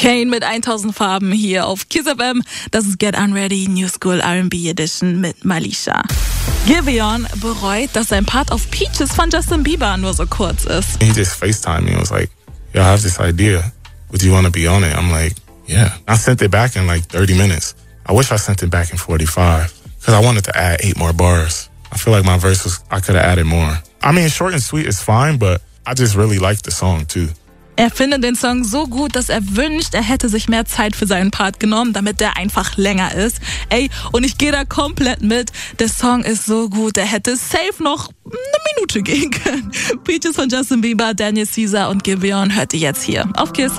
Kane mit 1000 Farben hier auf Kiss FM. Das ist Get Unready New School R&B Edition mit Malisha. Giveon bereut, dass sein Part auf Peaches von Justin Bieber nur so kurz ist. He just FaceTimed me and was like, yo, I have this idea. Would you want to be on it? I'm like, yeah. I sent it back in like 30 minutes. I wish I sent it back in 45 because I wanted to add 8 more bars. I feel like my verse I could have added more. I mean, short and sweet is fine, but I just really like the song too. Er findet den Song so gut, dass er wünscht, er hätte sich mehr Zeit für seinen Part genommen, damit der einfach länger ist. Ey, und ich gehe da komplett mit. Der Song ist so gut, der hätte safe noch eine Minute gehen können. Peaches von Justin Bieber, Daniel Caesar und Giveon hört ihr jetzt hier auf Kiss.